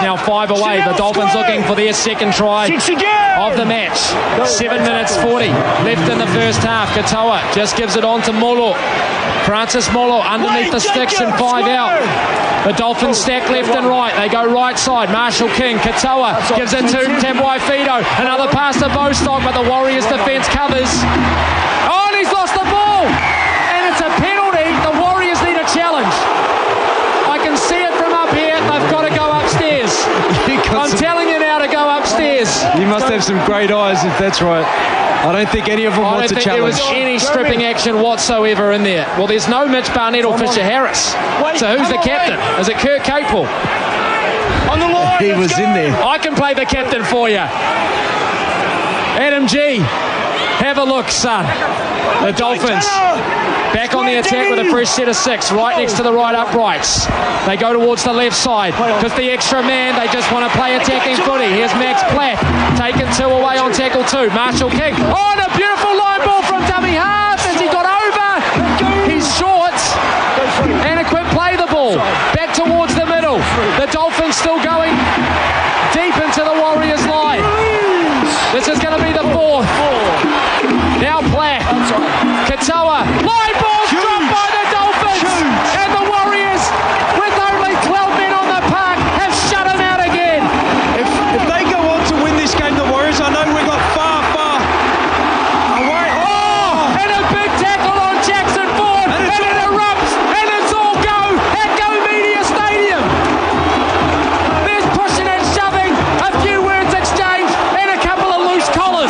now 5 away. The Dolphins looking for their second try of the match. 7 minutes 40 left in the first half. Katoa just gives it on to Molo. Francis Molo underneath the sticks and 5 out. The Dolphins stack left and right. They go right side. Marshall King. Katoa gives it to Tabuai-Fidow. Another pass to Bostock, but the Warriors defence covers. Oh, and he's lost the ball. And it's a penalty. The Warriors need a challenge. I can see it from up here. They've got to go upstairs. I'm telling you now to go upstairs. You must have some great eyes if that's right. I don't think any of them wants a challenge. I don't think there was any stripping action whatsoever in there. Well, there's no Mitch Barnett or Fisher Harris. So who's the captain? Is it Kurt Capel? On the line. He was in there. I can play the captain for you. Adam G. Have a look, son. The Dolphins back on the attack with a fresh set of 6, right next to the right uprights. They go towards the left side. With the extra man, they just want to play attacking footy. Here's Max Platt, taking 2 away on tackle 2. Marshall King. Oh, and a beautiful line ball from dummy half as he got over. He's short. And a quick play the ball. Back towards the middle. The Dolphins still going deep into the Warriors line. This is going to be the 4th. Now Platt. Katoa. Line ball dropped by the Dolphins. And the Warriors, with only 12 men on the park, have shut him out again. If they go on to win this game, the Warriors, I know we got far away. Oh! And a big tackle on Jackson Ford. And it erupts. And it's all go at Go Media Stadium. There's pushing and shoving. A few words exchanged. And a couple of loose collars.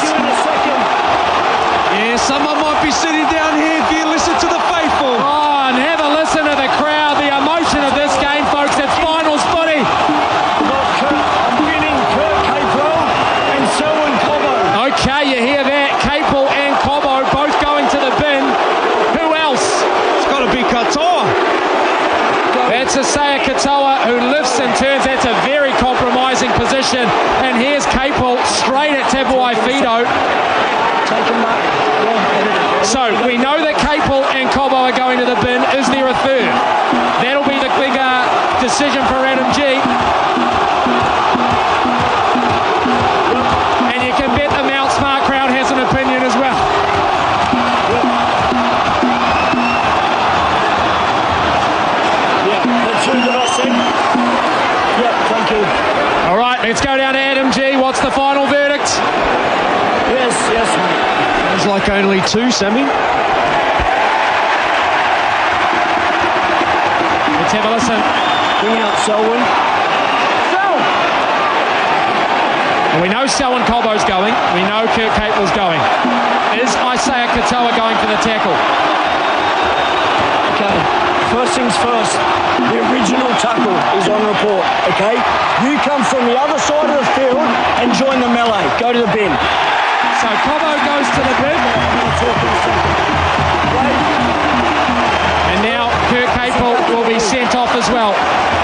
Yeah, someone might be sitting down here if you listen to the faithful. Oh, and have a listen to the crowd, the emotion of this game, folks. It's finals footy. I'm winning Kurt Capel and Selwyn Cobbo. Okay, you hear that? Capel and Cobbo both going to the bin. Who else? It's got to be Katoa. That's Isaiah Katoa, who lifts and turns. That's a very compromising position. And here's Capel straight at Tabuai-Fidow. So we know that Capel and Cobbo are going to the bin. Is there a third? That'll be the big decision for Adam G. And you can bet the Mount Smart crowd has an opinion as well. Yeah, that's who that I said. Yeah, thank you. All right, let's go down to Adam G. What's the final verdict? Yes, mate. It's like only 2, Sammy. Let's have a listen. Bring out Selwyn. And we know Selwyn Cobbo's going. We know Kurt Capel's going. Is Isaiah Katoa going for the tackle? Okay, first things first. The original tackle is on report, okay? You come from the other side of the field and join the melee. Go to the bin. So Cobbo goes to the bin. And now Kurt Capel will be sent off as well.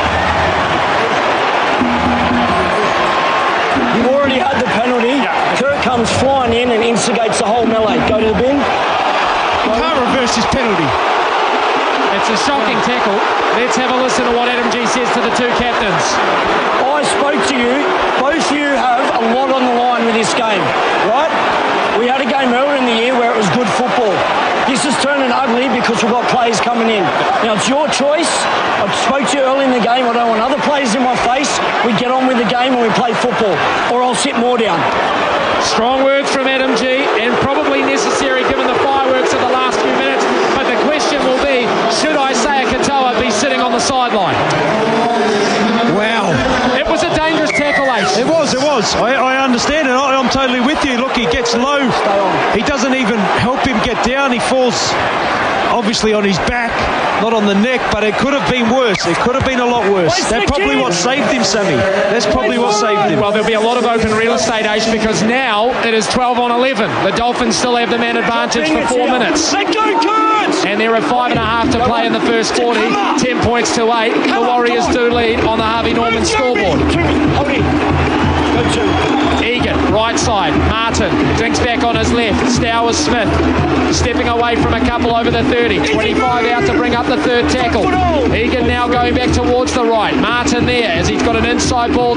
You've already had the penalty. Kurt comes flying in and instigates the whole melee. Go to the bin. You can't reverse his penalty. It's a shocking tackle. Let's have a listen to what Adam G says to the 2 captains. I spoke to you. Both of you have a lot on the line with this game, right? We had a game earlier in the year where it was good football. This is turning ugly because we've got players coming in. Now, it's your choice. I spoke to you early in the game. I don't want other players in my face. We get on with the game and we play football, or I'll sit more down. Strong words from Adam G, and probably necessary given the fireworks of the last few minutes. But the question will be, should Isaiah Katoa be sitting on the sideline? Wow. It was a dangerous tackle, Ace. It was. I understand it. I'm totally with you. Look, he gets low. He doesn't even help him get down. He falls obviously on his back, not on the neck, but it could have been worse. It could have been a lot worse. That's probably what saved him, Sammy. That's probably what saved him. Well, there'll be a lot of open real estate, Ace, because now it is 12 on 11. The Dolphins still have the man advantage for 4 minutes. Let go, Kurt! And there are 5.5 to play in the first 40. 10 points to 8. The Warriors do lead on the Harvey Norman scoreboard. Egan, right side. Martin drinks back on his left. Stowers Smith stepping away from a couple over the 30. 25 out to bring up the third tackle. Egan now going back towards the right. Martin there as he's got an inside ball